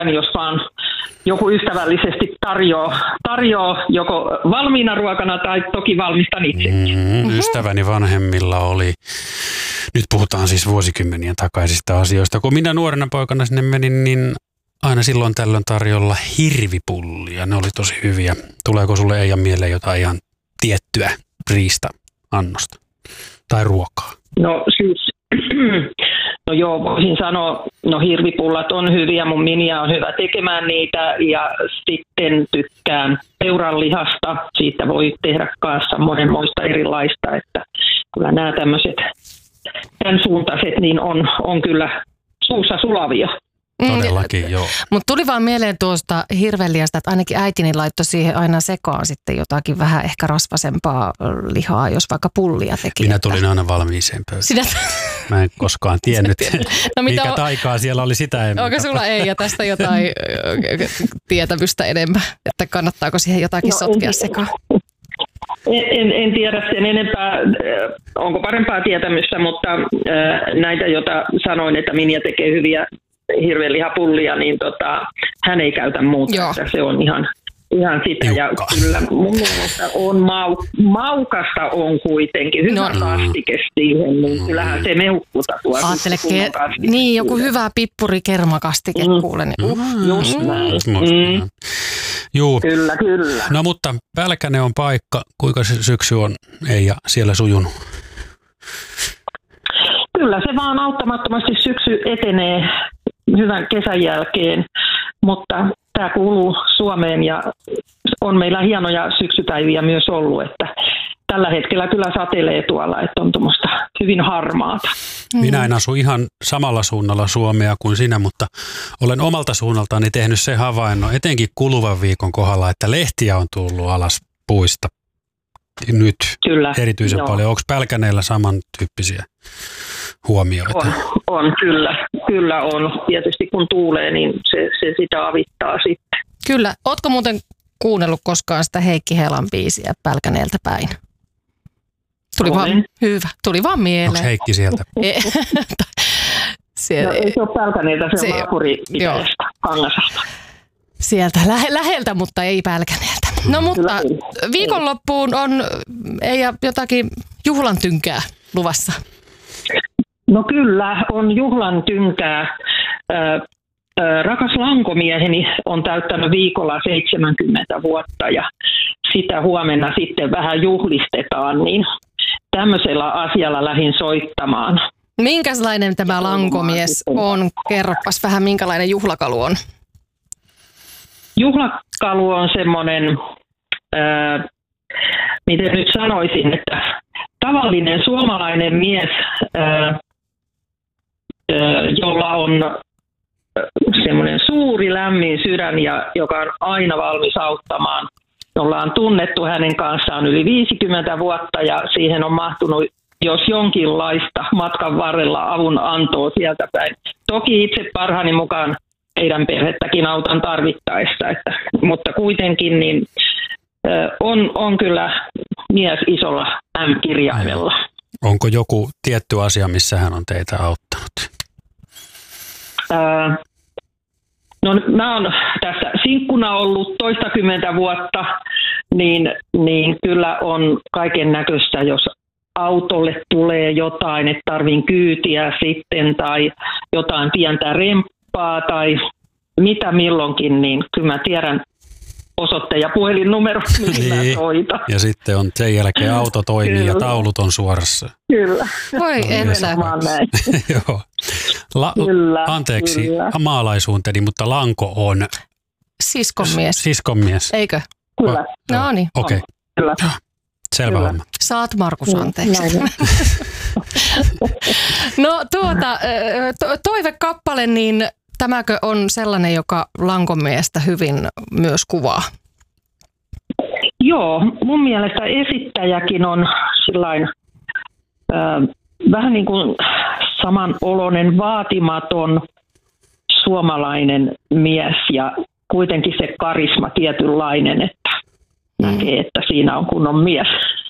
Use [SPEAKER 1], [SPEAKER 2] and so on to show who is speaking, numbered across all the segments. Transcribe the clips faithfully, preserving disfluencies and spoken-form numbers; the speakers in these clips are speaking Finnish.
[SPEAKER 1] jos vaan joku ystävällisesti tarjoaa, tarjoaa joko valmiina ruokana tai toki valmistan itse.
[SPEAKER 2] Mm, ystäväni vanhemmilla oli, nyt puhutaan siis vuosikymmenien takaisista asioista. Kun minä nuorena poikana sinne menin, niin aina silloin tällöin tarjolla hirvipullia. Ne oli tosi hyviä. Tuleeko sulle Eija mieleen jotain ihan tiettyä riista-annosta tai ruokaa?
[SPEAKER 1] No siis, no joo, voisin sanoa, no hirvipullat on hyviä, mun miniä on hyvä tekemään niitä ja sitten tykkään peuranlihasta. Siitä voi tehdä kanssa monenmoista erilaista, että kyllä nämä tämmöiset tämän suuntaiset niin on, on kyllä suussa sulavia.
[SPEAKER 2] Todellakin, joo.
[SPEAKER 3] Mutta tuli vaan mieleen tuosta hirvenliasta, että ainakin äitini laittoi siihen aina sekaan sitten jotakin vähän ehkä rasvasempaa lihaa, jos vaikka pullia teki.
[SPEAKER 2] Minä tulin aina valmiiseen pöytään. Sinä... Mä en koskaan tiennyt, no, mikä on... taikaa siellä oli sitä. En
[SPEAKER 3] Onko sulla Eija tästä jotain tietämystä enemmän, että kannattaako siihen jotakin no, sotkea sekaan?
[SPEAKER 1] En, en, en tiedä sen enempää, onko parempaa tietämystä, mutta näitä, joita sanoin, että Minja tekee hyviä hirvenlihapullia, niin tota, hän ei käytä muuta. Se on ihan, ihan sitä. Tiukka. Ja kyllä mun mielestä on mau, maukasta on kuitenkin. Hyvä no. kastike siihen, niin kyllähän se mehukkuta tuo.
[SPEAKER 3] Aattele, ke- niin, joku hyvä pippuri-kermakastike mm. kuulen. Uh.
[SPEAKER 1] Mm. Just näin.
[SPEAKER 2] Mm. Juu.
[SPEAKER 1] Kyllä, kyllä.
[SPEAKER 2] No mutta Pälkäne on paikka. Kuinka se syksy on Eija siellä sujunut?
[SPEAKER 1] Kyllä se vaan auttamattomasti syksy etenee hyvän kesän jälkeen, mutta tämä kuuluu Suomeen ja on meillä hienoja syksypäiviä myös ollut, että tällä hetkellä kyllä satelee tuolla, että on tuommoista hyvin harmaata.
[SPEAKER 2] Minä en asu ihan samalla suunnalla Suomea kuin sinä, mutta olen omalta suunnaltani tehnyt se havainnon, etenkin kuluvan viikon kohdalla, että lehtiä on tullut alas puista nyt
[SPEAKER 1] kyllä,
[SPEAKER 2] erityisen joo. paljon. Onko Pälkäneellä samantyyppisiä huomioita?
[SPEAKER 1] On, on kyllä. Kyllä on. Tietysti kun tuulee, niin se, se sitä avittaa sitten.
[SPEAKER 3] Kyllä. Ootko muuten kuunnellut koskaan sitä Heikki Helan biisiä Pälkäneeltä päin? Tuli vaan, hyvä. Tuli vaan mieleen.
[SPEAKER 2] Onko Heikki sieltä?
[SPEAKER 1] Siellä, no, ei se ole Pälkäneeltä, se, se on naapuripitäjästä, Kangasasta.
[SPEAKER 3] Sieltä lähe, läheltä, mutta ei Pälkäneeltä. No mutta viikonloppuun on ei jotakin juhlan tynkää luvassa.
[SPEAKER 1] No kyllä, on juhlan tynkää. Rakas lankomieheni on täyttänyt viikolla seitsemänkymmentä vuotta ja sitä huomenna sitten vähän juhlistetaan, niin tämmöisellä asialla lähdin soittamaan.
[SPEAKER 3] Minkälainen tämä lankomies on? Kerropas vähän, minkälainen juhlakalu on?
[SPEAKER 1] Juhlakalu on semmoinen, äh, miten nyt sanoisin, että tavallinen suomalainen mies, äh, äh, jolla on semmoinen suuri lämmin sydän ja joka on aina valmis auttamaan. Ollaan tunnettu hänen kanssaan yli viisikymmentä vuotta ja siihen on mahtunut jos jonkinlaista matkan varrella avun antoa sieltä päin. Toki itse parhaani mukaan heidän perhettäkin autan tarvittaessa, että, mutta kuitenkin niin, on, on kyllä mies isolla M-kirjaimella.
[SPEAKER 2] Onko joku tietty asia, missä hän on teitä auttanut?
[SPEAKER 1] Ää, no mä oon tässä sinkkuna ollut toistakymmentä vuotta, niin, niin kyllä on kaiken näköistä, jos autolle tulee jotain, että tarvin kyytiä sitten tai jotain pientä remppaa tai mitä milloinkin, niin kyllä mä tiedän osoitte- ja puhelinnumero, mihin niin. mä soitan.
[SPEAKER 2] Ja sitten on sen jälkeen auto toimii kyllä. ja taulut on suorassa.
[SPEAKER 1] Kyllä.
[SPEAKER 3] Voi että.
[SPEAKER 2] Joo. La- kyllä, anteeksi kyllä. maalaisuunteni, mutta Lanko on
[SPEAKER 3] siskonmies.
[SPEAKER 2] Siskonmies.
[SPEAKER 3] Eikö?
[SPEAKER 1] Kyllä.
[SPEAKER 3] No niin.
[SPEAKER 2] Okei. Okay.
[SPEAKER 1] Kyllä.
[SPEAKER 2] Selvä
[SPEAKER 1] kyllä.
[SPEAKER 2] homma.
[SPEAKER 3] Saat Markus anteeksi. No tuota, to- toivekappale, niin tämäkö on sellainen, joka Lankomiestä hyvin myös kuvaa?
[SPEAKER 1] Joo, mun mielestä esittäjäkin on sillain, äh, vähän niin kuin samanoloinen, vaatimaton suomalainen mies ja kuitenkin se karisma tietynlainen, että mm. näkee, että siinä on kunnon mies.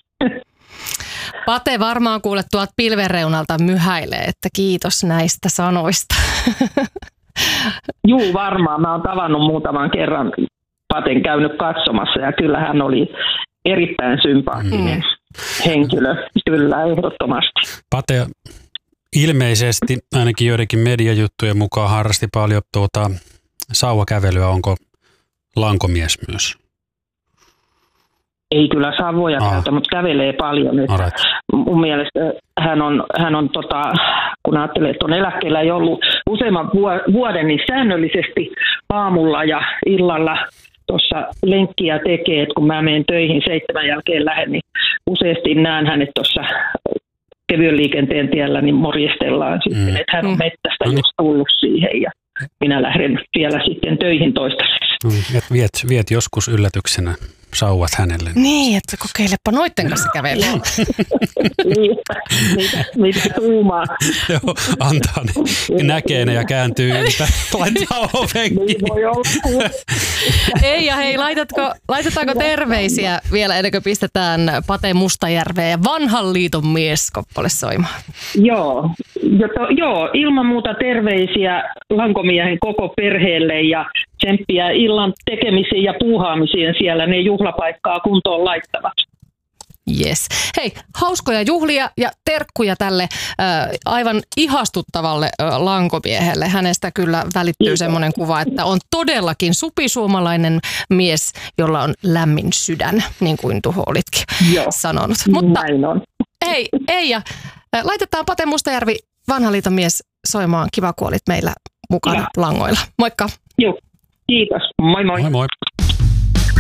[SPEAKER 3] Pate varmaan kuule tuolta pilven reunalta myhäilee, että kiitos näistä sanoista.
[SPEAKER 1] Juu, varmaan. Mä oon tavannut muutaman kerran Paten käynyt katsomassa ja kyllä hän oli erittäin sympaattinen mm. henkilö, kyllä ehdottomasti.
[SPEAKER 2] Pate ilmeisesti ainakin joidenkin mediajuttujen mukaan harrasti paljon tuota sauvakävelyä. Onko lankomies myös?
[SPEAKER 1] Ei kyllä sauvoja ah. käytä, mutta kävelee paljon. Right. Mun mielestä hän on, hän on tota, kun ajattelee, että on eläkkeellä jo ollut useamman vuoden, niin säännöllisesti aamulla ja illalla tuossa lenkkiä tekee, että kun mä menen töihin seitsemän jälkeen lähden, niin useasti näen hänet tuossa kevyen liikenteen tiellä, niin morjestellaan sitten, mm. että hän on mettästä mm. just tullut siihen ja minä lähden vielä sitten töihin toistaiseksi.
[SPEAKER 2] Mm. Et viet, viet joskus yllätyksenä sauvat hänelle.
[SPEAKER 3] Niin, että kokeilepa noitten kanssa kävellä.
[SPEAKER 1] Niin, mitä, mitä tuumaa.
[SPEAKER 2] Joo, antaa ne, näkee ne ja kääntyy ympäri, laittaa oven kiinni.
[SPEAKER 3] Ei ja hei, laitatko, laitetaanko terveisiä vielä ennen kuin pistetään Pate Mustajärveä ja Vanhan liiton mies -kappale soimaan?
[SPEAKER 1] Joo, jo, to, joo, ilman muuta terveisiä lankomiehen koko perheelle ja tsemppiä illan tekemisiin ja puuhaamisiin siellä ne juhlapaikkaa kuntoon laittavat.
[SPEAKER 3] Yes. Hei, hauskoja juhlia ja terkkuja tälle äh, aivan ihastuttavalle äh, lankomiehelle. Hänestä kyllä välittyy semmoinen kuva, että on todellakin supisuomalainen mies, jolla on lämmin sydän, niin kuin Tuho olitkin Joo. sanonut. Mutta
[SPEAKER 1] näin on.
[SPEAKER 3] Hei, Eija, äh, laitetaan Pate Mustajärvi, Vanhan liiton mies, soimaan. Kiva, kun olit meillä mukana Kiva. langoilla. Moikka.
[SPEAKER 1] Joo, kiitos. Moi moi.
[SPEAKER 2] Moi moi.